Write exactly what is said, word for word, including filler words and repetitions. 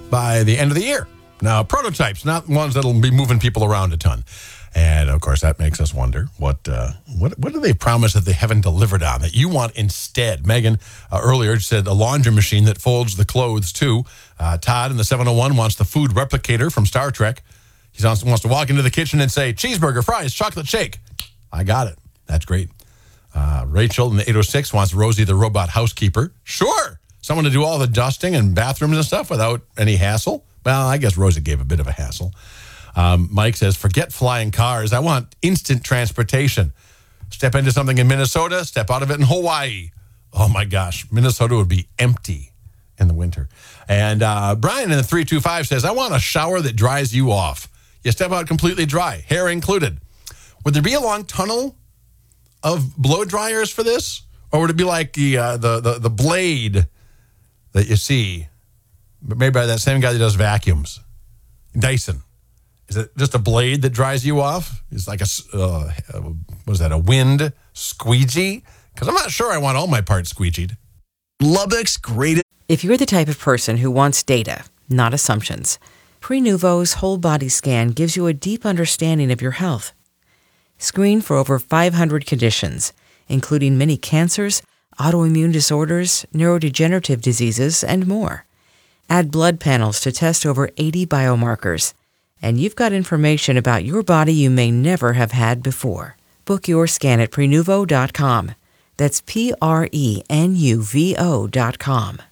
by the end of the year. Now, prototypes, not ones that'll be moving people around a ton. And, of course, that makes us wonder, what uh, what what do they promise that they haven't delivered on that you want instead? Megan uh, earlier said a laundry machine that folds the clothes, too. Uh, Todd in the seven oh one wants the food replicator from Star Trek. He wants to walk into the kitchen and say, cheeseburger, fries, chocolate shake. I got it. That's great. Uh, Rachel in the eight oh six wants Rosie the robot housekeeper. Sure. Someone to do all the dusting and bathrooms and stuff without any hassle. Well, I guess Rosie gave a bit of a hassle. Um, Mike says, forget flying cars. I want instant transportation. Step into something in Minnesota, step out of it in Hawaii. Oh, my gosh. Minnesota would be empty in the winter. And uh, Brian in the three two five says, I want a shower that dries you off. You step out completely dry, hair included. Would there be a long tunnel of blow dryers for this? Or would it be like the uh, the, the the blade that you see, maybe by that same guy that does vacuums, Dyson? Is it just a blade that dries you off? It's like a, uh, what is that, a wind squeegee? Because I'm not sure I want all my parts squeegeed. Lubbock's greatest. If you're the type of person who wants data, not assumptions, Prenuvo's whole body scan gives you a deep understanding of your health. Screen for over five hundred conditions, including many cancers, autoimmune disorders, neurodegenerative diseases, and more. Add blood panels to test over eighty biomarkers. And you've got information about your body you may never have had before. Book your scan at Prenuvo dot com. That's P R E N U V O dot com.